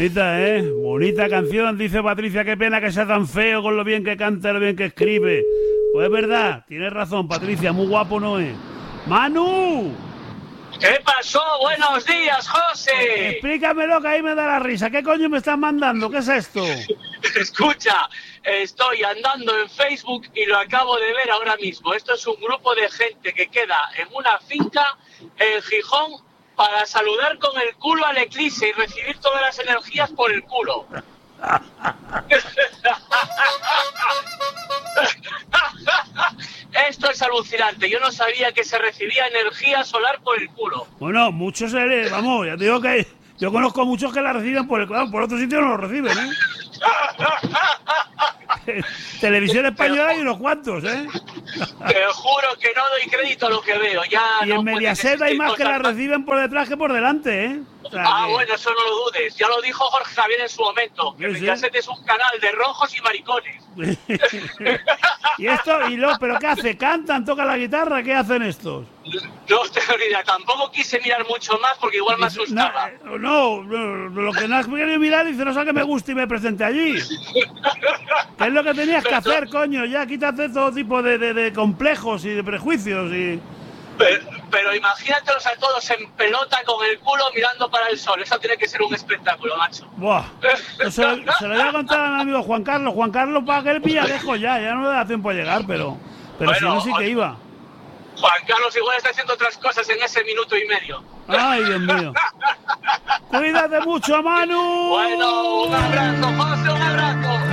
Bonita, ¿eh? Bonita canción, dice Patricia. Qué pena que sea tan feo con lo bien que canta y lo bien que escribe. Pues es verdad, tienes razón, Patricia, muy guapo no es. ¡Manu! ¿Qué pasó? Buenos días, José. Explícamelo que ahí me da la risa. ¿Qué coño me estás mandando? ¿Qué es esto? Escucha, estoy andando en Facebook y lo acabo de ver ahora mismo. Esto es un grupo de gente que queda en una finca en Gijón para saludar con el culo al eclipse y recibir todas las energías por el culo. Esto es alucinante. Yo no sabía que se recibía energía solar por el culo. Bueno, muchos seres, vamos, ya te digo que yo conozco muchos que la reciben por el claro, por otro sitio no lo reciben, ¿eh? Televisión española hay unos cuantos, ¿eh? Te juro que no doy crédito a lo que veo. Ya y no en Mediaset hay más que la reciben por detrás que por delante, ¿eh? O sea, bueno, eso no lo dudes. Ya lo dijo Jorge Javier en su momento. Que Mediaset es un canal de rojos y maricones. ¿Y esto? ¿Pero qué hace? ¿Cantan? ¿Tocan la guitarra? ¿Qué hacen estos? No tengo ni idea. Tampoco quise mirar mucho más porque igual me asustaba. No, lo que no has querido mirar dice, no sé que me guste y me presente allí. ¿Qué es lo que tenías que hacer, coño? Ya quítate todo tipo de complejos y de prejuicios y... Pero imagínatelos a todos en pelota con el culo mirando para el sol. Eso tiene que ser un espectáculo, macho. Buah. Se lo voy a contar a mi amigo Juan Carlos. Juan Carlos para que él pilla lejos ya no le da tiempo a llegar, pero bueno, si no sí que iba. Juan Carlos igual está haciendo otras cosas en ese minuto y medio. Ay, Dios mío. Cuídate mucho, Manu. Bueno, un abrazo, José, un abrazo.